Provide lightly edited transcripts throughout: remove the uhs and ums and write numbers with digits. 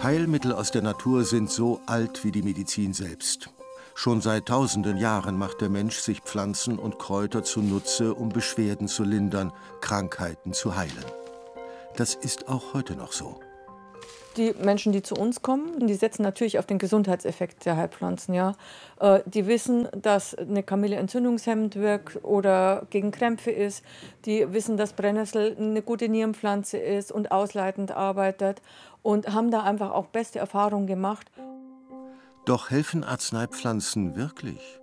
Heilmittel aus der Natur sind so alt wie die Medizin selbst. Schon seit tausenden Jahren macht der Mensch sich Pflanzen und Kräuter zunutze, um Beschwerden zu lindern, Krankheiten zu heilen. Das ist auch heute noch so. Die Menschen, die zu uns kommen, die setzen natürlich auf den Gesundheitseffekt der Heilpflanzen. Ja. Die wissen, dass eine Kamille entzündungshemmend wirkt oder gegen Krämpfe ist. Die wissen, dass Brennnessel eine gute Nierenpflanze ist und ausleitend arbeitet und haben da einfach auch beste Erfahrungen gemacht. Doch helfen Arzneipflanzen wirklich?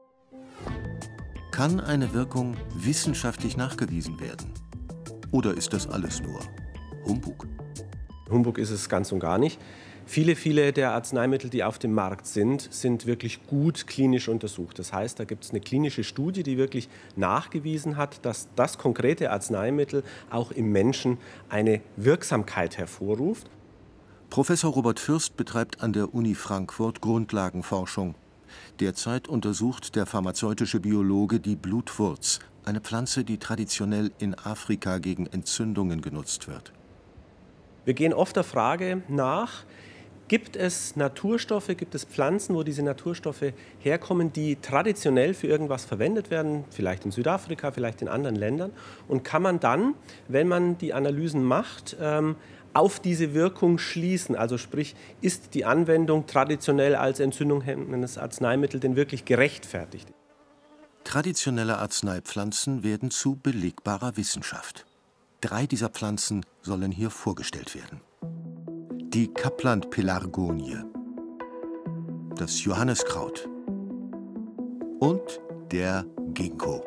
Kann eine Wirkung wissenschaftlich nachgewiesen werden? Oder ist das alles nur Humbug? Humbug ist es ganz und gar nicht. Viele der Arzneimittel, die auf dem Markt sind wirklich gut klinisch untersucht. Das heißt, da gibt es eine klinische Studie, die wirklich nachgewiesen hat, dass das konkrete Arzneimittel auch im Menschen eine Wirksamkeit hervorruft. Professor Robert Fürst betreibt an der Uni Frankfurt Grundlagenforschung. Derzeit untersucht der pharmazeutische Biologe die Blutwurz, eine Pflanze, die traditionell in Afrika gegen Entzündungen genutzt wird. Wir gehen oft der Frage nach, gibt es Naturstoffe, gibt es Pflanzen, wo diese Naturstoffe herkommen, die traditionell für irgendwas verwendet werden, vielleicht in Südafrika, vielleicht in anderen Ländern. Und kann man dann, wenn man die Analysen macht, auf diese Wirkung schließen? Also sprich, ist die Anwendung traditionell als entzündungshemmendes Arzneimittel denn wirklich gerechtfertigt? Traditionelle Arzneipflanzen werden zu belegbarer Wissenschaft. 3 dieser Pflanzen sollen hier vorgestellt werden. Die Kapland-Pelargonie, das Johanniskraut und der Ginkgo.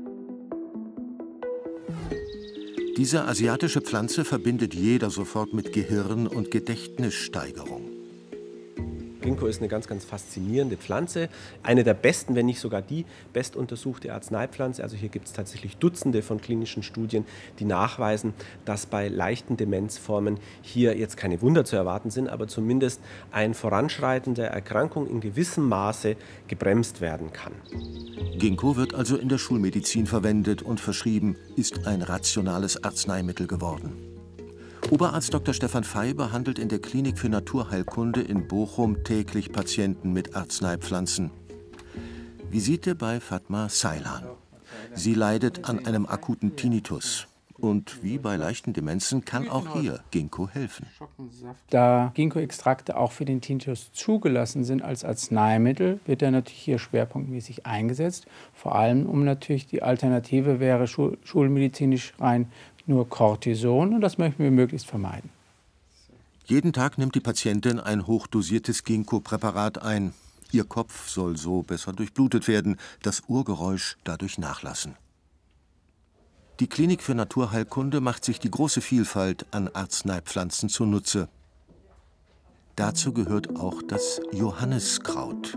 Diese asiatische Pflanze verbindet jeder sofort mit Gehirn- und Gedächtnissteigerung. Ginkgo ist eine ganz faszinierende Pflanze. Eine der besten, wenn nicht sogar die bestuntersuchte Arzneipflanze. Also hier gibt es tatsächlich Dutzende von klinischen Studien, die nachweisen, dass bei leichten Demenzformen hier jetzt keine Wunder zu erwarten sind, aber zumindest ein Voranschreiten der Erkrankung in gewissem Maße gebremst werden kann. Ginkgo wird also in der Schulmedizin verwendet und verschrieben, ist ein rationales Arzneimittel geworden. Oberarzt Dr. Stefan Fey behandelt in der Klinik für Naturheilkunde in Bochum täglich Patienten mit Arzneipflanzen. Visite bei Fatma Seylan. Sie leidet an einem akuten Tinnitus. Und wie bei leichten Demenzen kann auch hier Ginkgo helfen. Da Ginkgo-Extrakte auch für den Tinnitus zugelassen sind als Arzneimittel, wird er natürlich hier schwerpunktmäßig eingesetzt. Vor allem, um natürlich die Alternative wäre schulmedizinisch rein nur Cortison, und das möchten wir möglichst vermeiden. Jeden Tag nimmt die Patientin ein hochdosiertes Ginkgo-Präparat ein. Ihr Kopf soll so besser durchblutet werden, das Urgeräusch dadurch nachlassen. Die Klinik für Naturheilkunde macht sich die große Vielfalt an Arzneipflanzen zunutze. Dazu gehört auch das Johanniskraut.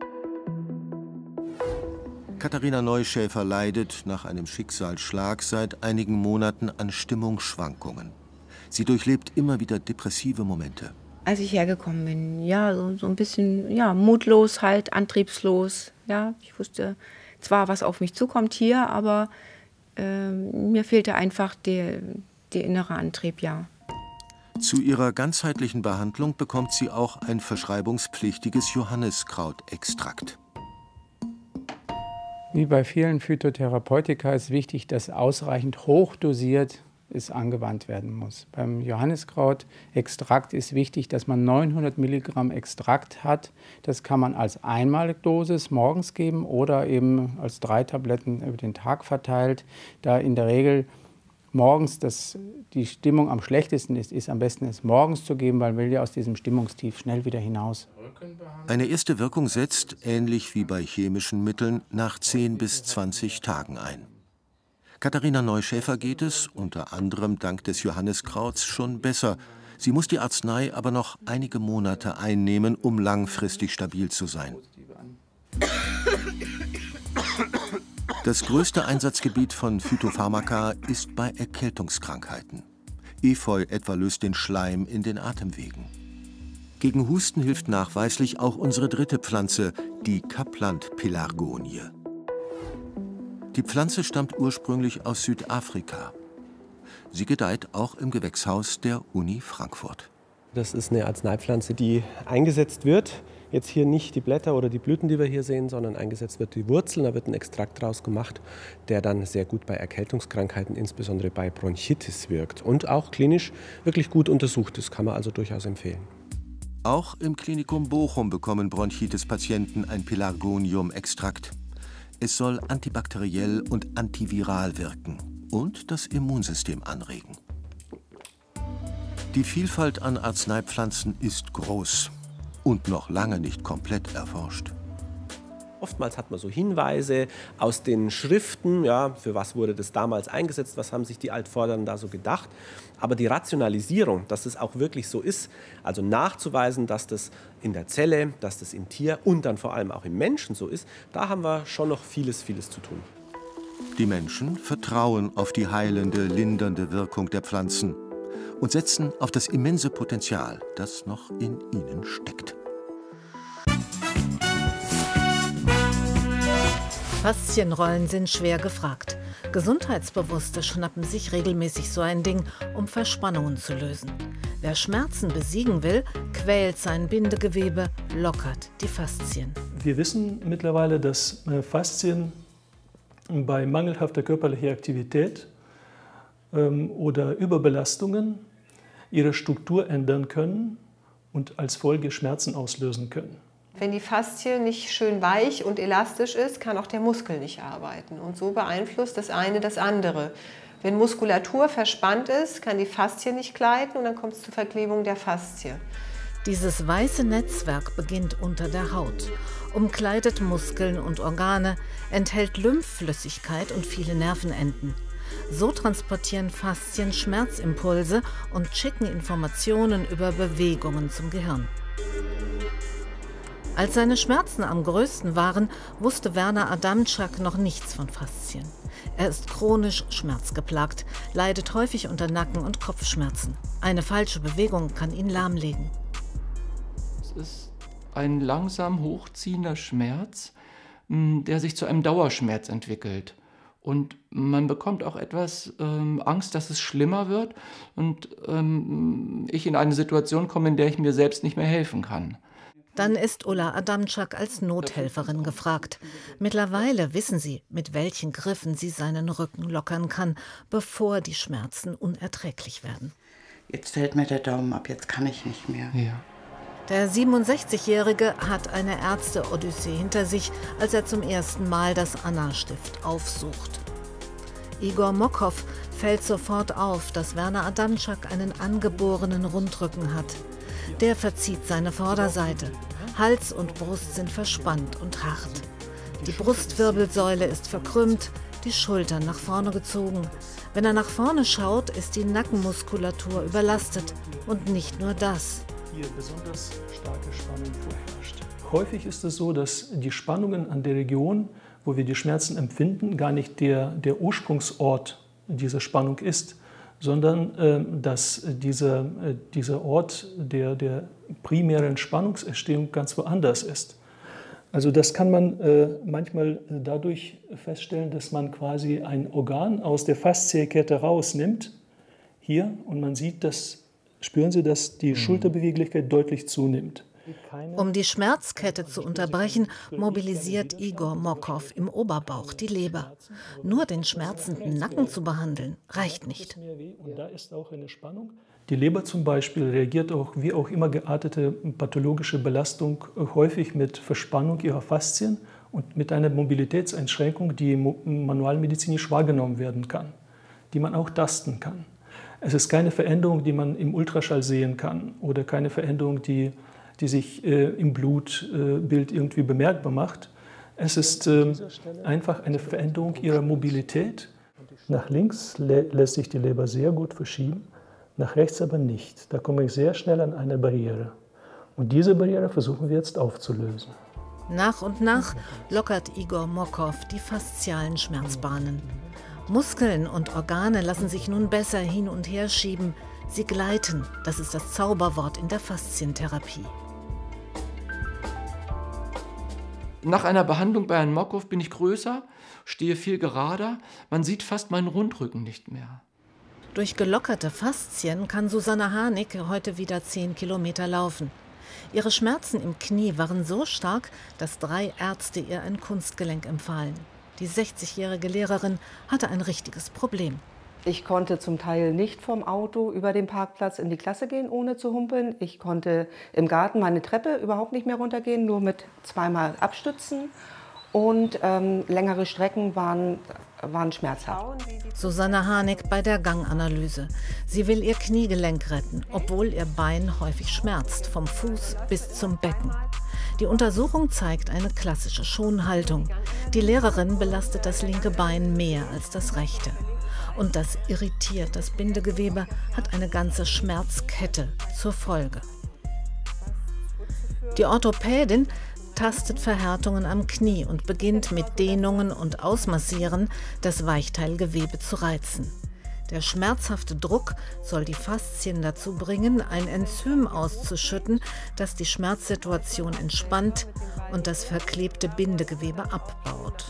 Katharina Neuschäfer leidet nach einem Schicksalsschlag seit einigen Monaten an Stimmungsschwankungen. Sie durchlebt immer wieder depressive Momente. Als ich hergekommen bin, ja, so ein bisschen mutlos, halt, antriebslos. Ja, ich wusste zwar, was auf mich zukommt hier, aber mir fehlte einfach der innere Antrieb, ja. Zu ihrer ganzheitlichen Behandlung bekommt sie auch ein verschreibungspflichtiges Johanniskrautextrakt. Wie bei vielen Phytotherapeutika ist wichtig, dass ausreichend hochdosiert es angewandt werden muss. Beim Johanniskrautextrakt ist wichtig, dass man 900 Milligramm Extrakt hat. Das kann man als Einmaldosis morgens geben oder eben als 3 Tabletten über den Tag verteilt. Da in der Regel morgens die Stimmung am schlechtesten ist am besten es morgens zu geben, weil man will ja aus diesem Stimmungstief schnell wieder hinaus. Eine erste Wirkung setzt, ähnlich wie bei chemischen Mitteln, nach 10 bis 20 Tagen ein. Katharina Neuschäfer geht es, unter anderem dank des Johanniskrauts, schon besser. Sie muss die Arznei aber noch einige Monate einnehmen, um langfristig stabil zu sein. Das größte Einsatzgebiet von Phytopharmaka ist bei Erkältungskrankheiten. Efeu etwa löst den Schleim in den Atemwegen. Gegen Husten hilft nachweislich auch unsere dritte Pflanze, die Kapland-Pelargonie. Die Pflanze stammt ursprünglich aus Südafrika. Sie gedeiht auch im Gewächshaus der Uni Frankfurt. Das ist eine Arzneipflanze, die eingesetzt wird. Jetzt hier nicht die Blätter oder die Blüten, die wir hier sehen, sondern eingesetzt wird die Wurzeln. Da wird ein Extrakt draus gemacht, der dann sehr gut bei Erkältungskrankheiten, insbesondere bei Bronchitis wirkt und auch klinisch wirklich gut untersucht ist. Kann man also durchaus empfehlen. Auch im Klinikum Bochum bekommen Bronchitis-Patienten ein Pelargonium-Extrakt. Es soll antibakteriell und antiviral wirken und das Immunsystem anregen. Die Vielfalt an Arzneipflanzen ist groß und noch lange nicht komplett erforscht. Oftmals hat man so Hinweise aus den Schriften, ja, für was wurde das damals eingesetzt, was haben sich die Altvordernden da so gedacht. Aber die Rationalisierung, dass es auch wirklich so ist, also nachzuweisen, dass das in der Zelle, dass das im Tier und dann vor allem auch im Menschen so ist, da haben wir schon noch vieles zu tun. Die Menschen vertrauen auf die heilende, lindernde Wirkung der Pflanzen und setzen auf das immense Potenzial, das noch in ihnen steckt. Faszienrollen sind schwer gefragt. Gesundheitsbewusste schnappen sich regelmäßig so ein Ding, um Verspannungen zu lösen. Wer Schmerzen besiegen will, quält sein Bindegewebe, lockert die Faszien. Wir wissen mittlerweile, dass Faszien bei mangelhafter körperlicher Aktivität oder Überbelastungen ihre Struktur ändern können und als Folge Schmerzen auslösen können. Wenn die Faszie nicht schön weich und elastisch ist, kann auch der Muskel nicht arbeiten. Und so beeinflusst das eine das andere. Wenn Muskulatur verspannt ist, kann die Faszie nicht gleiten und dann kommt es zur Verklebung der Faszie. Dieses weiße Netzwerk beginnt unter der Haut, umkleidet Muskeln und Organe, enthält Lymphflüssigkeit und viele Nervenenden. So transportieren Faszien Schmerzimpulse und schicken Informationen über Bewegungen zum Gehirn. Als seine Schmerzen am größten waren, wusste Werner Adamczak noch nichts von Faszien. Er ist chronisch schmerzgeplagt, leidet häufig unter Nacken- und Kopfschmerzen. Eine falsche Bewegung kann ihn lahmlegen. Es ist ein langsam hochziehender Schmerz, der sich zu einem Dauerschmerz entwickelt. Und man bekommt auch etwas Angst, dass es schlimmer wird und ich in eine Situation komme, in der ich mir selbst nicht mehr helfen kann. Dann ist Ulla Adamczak als Nothelferin gefragt. Mittlerweile wissen sie, mit welchen Griffen sie seinen Rücken lockern kann, bevor die Schmerzen unerträglich werden. Jetzt fällt mir der Daumen ab, jetzt kann ich nicht mehr. Ja. Der 67-Jährige hat eine Ärzte-Odyssee hinter sich, als er zum ersten Mal das Anna-Stift aufsucht. Igor Mokow fällt sofort auf, dass Werner Adamczak einen angeborenen Rundrücken hat. Der verzieht seine Vorderseite. Hals und Brust sind verspannt und hart. Die Brustwirbelsäule ist verkrümmt, die Schultern nach vorne gezogen. Wenn er nach vorne schaut, ist die Nackenmuskulatur überlastet. Und nicht nur das. Hier besonders starke Spannung vorherrscht. Häufig ist es so, dass die Spannungen an der Region, wo wir die Schmerzen empfinden, gar nicht der Ursprungsort dieser Spannung ist, sondern dass dieser Ort der primären Spannungserstehung ganz woanders ist. Also das kann man manchmal dadurch feststellen, dass man quasi ein Organ aus der Fasziekette rausnimmt, hier, und man sieht, spüren Sie, dass die Schulterbeweglichkeit deutlich zunimmt. Um die Schmerzkette zu unterbrechen, mobilisiert Igor Mokow im Oberbauch die Leber. Nur den schmerzenden Nacken zu behandeln, reicht nicht. Und da ist auch eine Spannung. Die Leber zum Beispiel reagiert auch, wie auch immer geartete pathologische Belastung, häufig mit Verspannung ihrer Faszien und mit einer Mobilitätseinschränkung, die manualmedizinisch wahrgenommen werden kann, die man auch tasten kann. Es ist keine Veränderung, die man im Ultraschall sehen kann oder keine Veränderung, die sich im Blutbild irgendwie bemerkbar macht. Es ist einfach eine Veränderung ihrer Mobilität. Nach links lässt sich die Leber sehr gut verschieben, nach rechts aber nicht. Da komme ich sehr schnell an eine Barriere. Und diese Barriere versuchen wir jetzt aufzulösen. Nach und nach lockert Igor Mokow die faszialen Schmerzbahnen. Muskeln und Organe lassen sich nun besser hin und her schieben. Sie gleiten, das ist das Zauberwort in der Faszientherapie. Nach einer Behandlung bei Herrn Mokow bin ich größer, stehe viel gerader, man sieht fast meinen Rundrücken nicht mehr. Durch gelockerte Faszien kann Susanne Harnig heute wieder 10 Kilometer laufen. Ihre Schmerzen im Knie waren so stark, dass 3 Ärzte ihr ein Kunstgelenk empfahlen. Die 60-jährige Lehrerin hatte ein richtiges Problem. Ich konnte zum Teil nicht vom Auto über den Parkplatz in die Klasse gehen, ohne zu humpeln. Ich konnte im Garten meine Treppe überhaupt nicht mehr runtergehen, nur mit 2-mal abstützen. Und längere Strecken waren schmerzhaft. Susanne Harnig bei der Ganganalyse. Sie will ihr Kniegelenk retten, obwohl ihr Bein häufig schmerzt, vom Fuß bis zum Becken. Die Untersuchung zeigt eine klassische Schonhaltung. Die Lehrerin belastet das linke Bein mehr als das rechte. Und das irritiert. Das Bindegewebe hat eine ganze Schmerzkette zur Folge. Die Orthopädin tastet Verhärtungen am Knie und beginnt mit Dehnungen und Ausmassieren das Weichteilgewebe zu reizen. Der schmerzhafte Druck soll die Faszien dazu bringen, ein Enzym auszuschütten, das die Schmerzsituation entspannt und das verklebte Bindegewebe abbaut.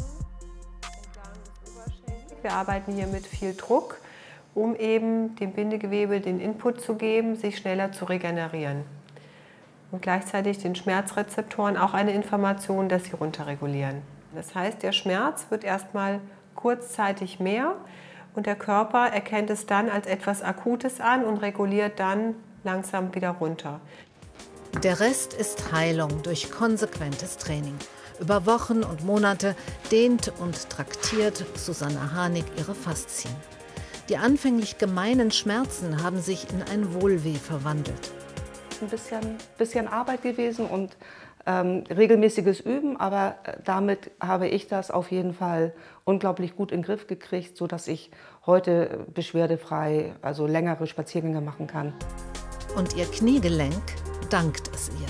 Wir arbeiten hier mit viel Druck, um eben dem Bindegewebe den Input zu geben, sich schneller zu regenerieren. Und gleichzeitig den Schmerzrezeptoren auch eine Information, dass sie runterregulieren. Das heißt, der Schmerz wird erstmal kurzzeitig mehr und der Körper erkennt es dann als etwas Akutes an und reguliert dann langsam wieder runter. Der Rest ist Heilung durch konsequentes Training. Über Wochen und Monate dehnt und traktiert Susanne Harnig ihre Faszien. Die anfänglich gemeinen Schmerzen haben sich in ein Wohlweh verwandelt. Ein bisschen Arbeit gewesen und regelmäßiges Üben, aber damit habe ich das auf jeden Fall unglaublich gut in den Griff gekriegt, sodass ich heute beschwerdefrei, also längere Spaziergänge machen kann. Und ihr Kniegelenk dankt es ihr.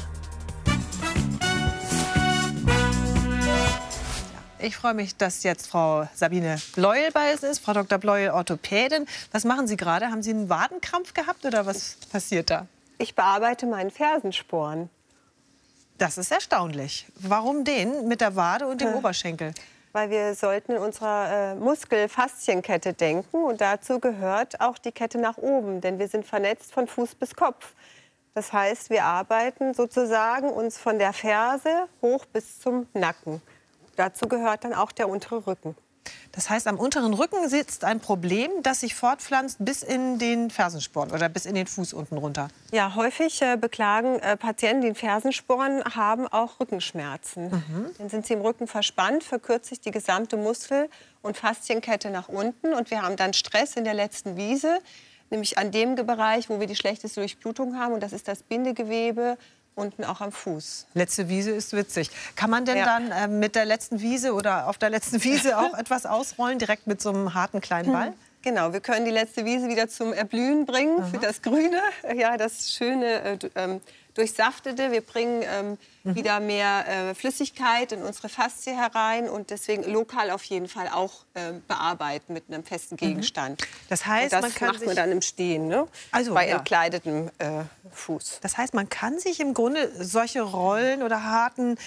Ich freue mich, dass jetzt Frau Sabine Bleuel bei uns ist, Frau Dr. Bleuel, Orthopädin. Was machen Sie gerade? Haben Sie einen Wadenkrampf gehabt oder was passiert da? Ich bearbeite meinen Fersensporn. Das ist erstaunlich. Warum den mit der Wade und dem Oberschenkel? Weil wir sollten in unserer Muskel-Faszienkette denken und dazu gehört auch die Kette nach oben, denn wir sind vernetzt von Fuß bis Kopf. Das heißt, wir arbeiten sozusagen uns von der Ferse hoch bis zum Nacken. Dazu gehört dann auch der untere Rücken. Das heißt, am unteren Rücken sitzt ein Problem, das sich fortpflanzt bis in den Fersensporn oder bis in den Fuß unten runter. Ja, häufig beklagen Patienten, die einen Fersensporn haben, auch Rückenschmerzen. Dann sind sie im Rücken verspannt, verkürzt sich die gesamte Muskel- und Faszienkette nach unten. Und wir haben dann Stress in der letzten Wiese, nämlich an dem Bereich, wo wir die schlechteste Durchblutung haben. Und das ist das Bindegewebe. Unten auch am Fuß. Letzte Wiese ist witzig. Kann man denn dann mit der letzten Wiese oder auf der letzten Wiese auch etwas ausrollen, direkt mit so einem harten kleinen Ball? Genau, wir können die letzte Wiese wieder zum Erblühen bringen, für das Grüne, ja, das schöne Durchsaftete. Wir bringen wieder mehr Flüssigkeit in unsere Faszie herein und deswegen lokal auf jeden Fall auch bearbeiten mit einem festen Gegenstand. Das heißt, und das man kann macht man dann im Stehen, ne? Also, bei ja. entkleidetem Fuß. Das heißt, man kann sich im Grunde solche Rollen oder harten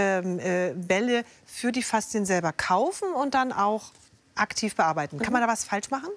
Bälle für die Faszien selber kaufen und dann auch aktiv bearbeiten. Kann man da was falsch machen?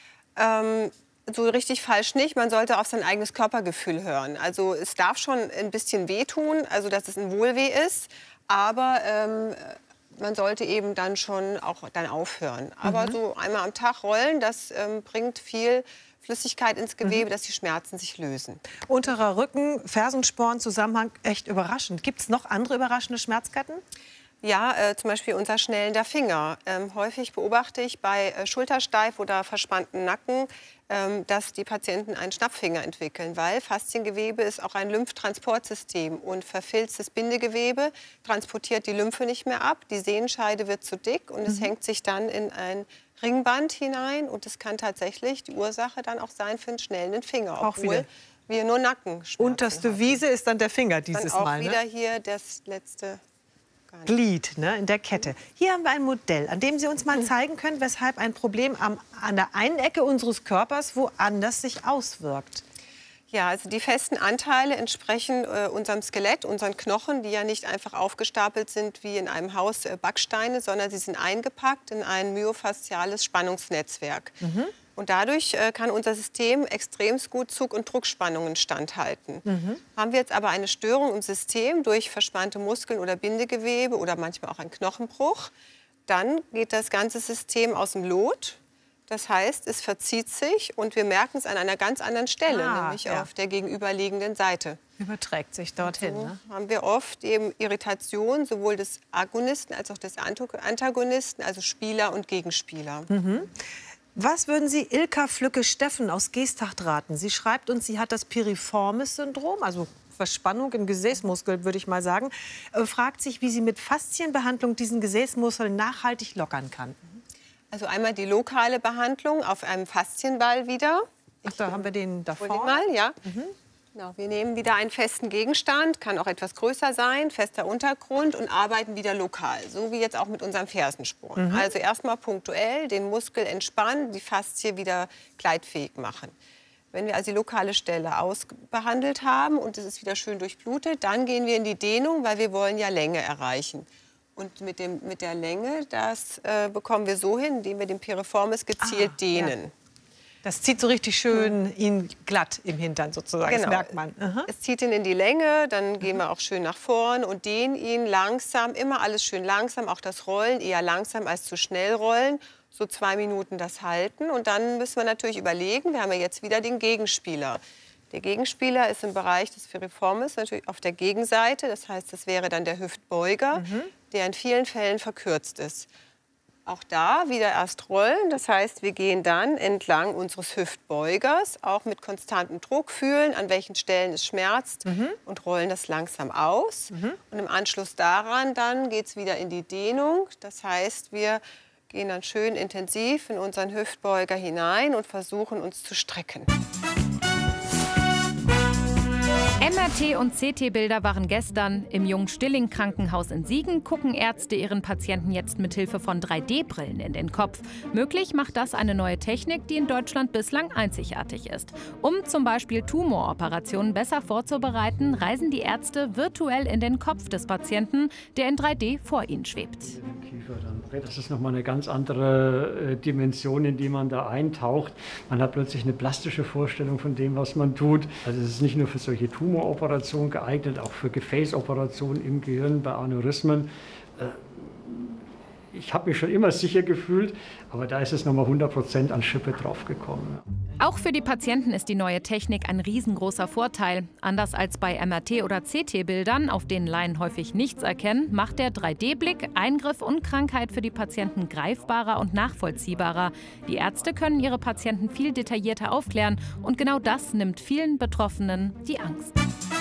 So richtig falsch nicht. Man sollte auf sein eigenes Körpergefühl hören. Also es darf schon ein bisschen wehtun, also dass es ein Wohlweh ist, aber man sollte eben dann schon auch dann aufhören. Aber so einmal am Tag rollen, das bringt viel Flüssigkeit ins Gewebe, dass die Schmerzen sich lösen. Unterer Rücken, Fersensporn, Zusammenhang, echt überraschend. Gibt es noch andere überraschende Schmerzketten? Ja, zum Beispiel unser schnellender Finger. Häufig beobachte ich bei Schultersteif oder verspannten Nacken, dass die Patienten einen Schnappfinger entwickeln, weil Fasziengewebe ist auch ein Lymphtransportsystem und verfilztes Bindegewebe transportiert die Lymphe nicht mehr ab, die Sehnenscheide wird zu dick und es hängt sich dann in ein Ringband hinein und es kann tatsächlich die Ursache dann auch sein für einen schnellen Finger, obwohl wir nur Nackenschmerzen Unterste hatten. Wiese ist dann der Finger dieses dann auch Mal. wieder Ne? hier das letzte Glied, ne, in der Kette. Hier haben wir ein Modell, an dem Sie uns mal zeigen können, weshalb ein Problem an der einen Ecke unseres Körpers woanders sich auswirkt. Ja, also die festen Anteile entsprechen unserem Skelett, unseren Knochen, die ja nicht einfach aufgestapelt sind wie in einem Haus Backsteine, sondern sie sind eingepackt in ein myofasziales Spannungsnetzwerk. Und dadurch kann unser System extrem gut Zug- und Druckspannungen standhalten. Haben wir jetzt aber eine Störung im System durch verspannte Muskeln oder Bindegewebe oder manchmal auch einen Knochenbruch, dann geht das ganze System aus dem Lot. Das heißt, es verzieht sich und wir merken es an einer ganz anderen Stelle, nämlich auf der gegenüberliegenden Seite. Überträgt sich dorthin. So Ne? haben wir oft eben Irritation sowohl des Agonisten als auch des Antagonisten, also Spieler und Gegenspieler. Was würden Sie Ilka Flücke-Steffen aus Geesthacht raten? Sie schreibt uns, sie hat das Piriformis-Syndrom, also Verspannung im Gesäßmuskel, würde ich mal sagen. Fragt sich, wie sie mit Faszienbehandlung diesen Gesäßmuskel nachhaltig lockern kann. Also einmal die lokale Behandlung auf einem Faszienball wieder. Ach, da haben wir den da vorne. Mal, ja. Genau, wir nehmen wieder einen festen Gegenstand, kann auch etwas größer sein, fester Untergrund und arbeiten wieder lokal, so wie jetzt auch mit unserem Fersensporn. Also erstmal punktuell den Muskel entspannen, die Faszie wieder gleitfähig machen. Wenn wir also die lokale Stelle ausbehandelt haben und es ist wieder schön durchblutet, dann gehen wir in die Dehnung, weil wir wollen ja Länge erreichen. Und mit der Länge, das bekommen wir so hin, indem wir den Piriformis gezielt dehnen. Ja. Das zieht so richtig schön ihn glatt im Hintern sozusagen, Genau. Das merkt man. Es zieht ihn in die Länge, dann gehen wir auch schön nach vorn und dehnen ihn langsam, immer alles schön langsam, auch das Rollen, eher langsam als zu schnell rollen. So 2 Minuten das halten und dann müssen wir natürlich überlegen, wir haben ja jetzt wieder den Gegenspieler. Der Gegenspieler ist im Bereich des Piriformis natürlich auf der Gegenseite, das heißt, das wäre dann der Hüftbeuger, der in vielen Fällen verkürzt ist. Auch da wieder erst rollen, das heißt, wir gehen dann entlang unseres Hüftbeugers, auch mit konstantem Druck fühlen, an welchen Stellen es schmerzt und rollen das langsam aus. Und im Anschluss daran dann geht es wieder in die Dehnung, das heißt, wir gehen dann schön intensiv in unseren Hüftbeuger hinein und versuchen uns zu strecken. MRT und CT-Bilder waren gestern. Im Jung-Stilling-Krankenhaus in Siegen gucken Ärzte ihren Patienten jetzt mit Hilfe von 3D-Brillen in den Kopf. Möglich macht das eine neue Technik, die in Deutschland bislang einzigartig ist. Um zum Beispiel Tumoroperationen besser vorzubereiten, reisen die Ärzte virtuell in den Kopf des Patienten, der in 3D vor ihnen schwebt. Das ist nochmal eine ganz andere Dimension, in die man da eintaucht. Man hat plötzlich eine plastische Vorstellung von dem, was man tut. Also es ist nicht nur für solche Tumoroperationen geeignet, auch für Gefäßoperationen im Gehirn bei Aneurysmen. Ich habe mich schon immer sicher gefühlt, aber da ist es nochmal 100% an Schippe draufgekommen. Auch für die Patienten ist die neue Technik ein riesengroßer Vorteil. Anders als bei MRT- oder CT-Bildern, auf denen Laien häufig nichts erkennen, macht der 3D-Blick Eingriff und Krankheit für die Patienten greifbarer und nachvollziehbarer. Die Ärzte können ihre Patienten viel detaillierter aufklären und genau das nimmt vielen Betroffenen die Angst.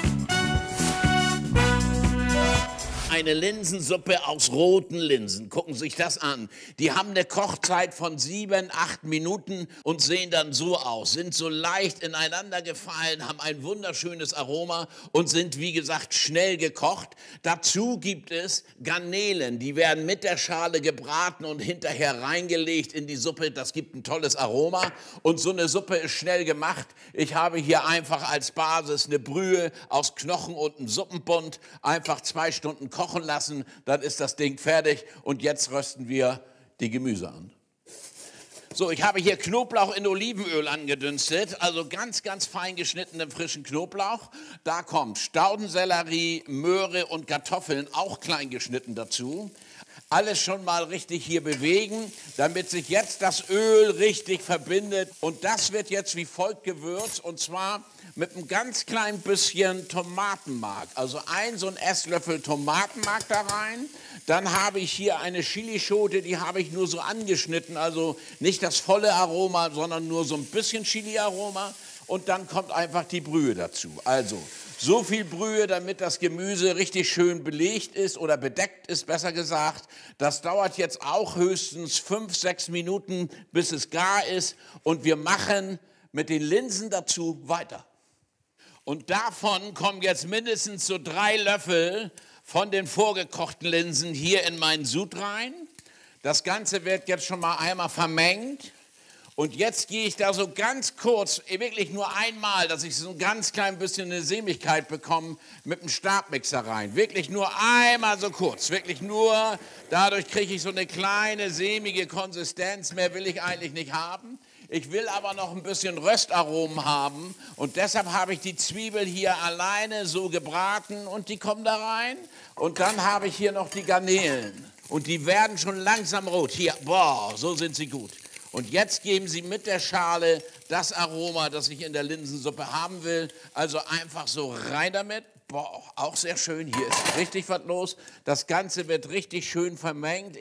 Eine Linsensuppe aus roten Linsen. Gucken Sie sich das an. Die haben eine Kochzeit von 7, 8 Minuten und sehen dann so aus. Sind so leicht ineinander gefallen, haben ein wunderschönes Aroma und sind, wie gesagt, schnell gekocht. Dazu gibt es Garnelen. Die werden mit der Schale gebraten und hinterher reingelegt in die Suppe. Das gibt ein tolles Aroma. Und so eine Suppe ist schnell gemacht. Ich habe hier einfach als Basis eine Brühe aus Knochen und einem Suppenbund. Einfach 2 Stunden kochen lassen, dann ist das Ding fertig und jetzt rösten wir die Gemüse an. So, ich habe hier Knoblauch in Olivenöl angedünstet, also ganz, ganz fein geschnittenen frischen Knoblauch. Da kommt Staudensellerie, Möhre und Kartoffeln, auch klein geschnitten dazu. Alles schon mal richtig hier bewegen, damit sich jetzt das Öl richtig verbindet. Und das wird jetzt wie folgt gewürzt, und zwar mit einem ganz kleinen bisschen Tomatenmark. Also so ein Esslöffel Tomatenmark da rein. Dann habe ich hier eine Chilischote, die habe ich nur so angeschnitten. Also nicht das volle Aroma, sondern nur so ein bisschen Chili-Aroma. Und dann kommt einfach die Brühe dazu. Also so viel Brühe, damit das Gemüse richtig schön belegt ist oder bedeckt ist, besser gesagt. Das dauert jetzt auch höchstens 5, 6 Minuten, bis es gar ist. Und wir machen mit den Linsen dazu weiter. Und davon kommen jetzt mindestens so 3 Löffel von den vorgekochten Linsen hier in meinen Sud rein. Das Ganze wird jetzt schon mal einmal vermengt. Und jetzt gehe ich da so ganz kurz, wirklich nur einmal, dass ich so ein ganz klein bisschen eine Sämigkeit bekomme, mit dem Stabmixer rein. Wirklich nur einmal so kurz, wirklich nur, dadurch kriege ich so eine kleine sämige Konsistenz, mehr will ich eigentlich nicht haben. Ich will aber noch ein bisschen Röstaromen haben und deshalb habe ich die Zwiebel hier alleine so gebraten und die kommen da rein. Und dann habe ich hier noch die Garnelen und die werden schon langsam rot. Hier, boah, so sind sie gut. Und jetzt geben Sie mit der Schale das Aroma, das ich in der Linsensuppe haben will. Also einfach so rein damit. Boah, auch sehr schön. Hier ist richtig was los. Das Ganze wird richtig schön vermengt.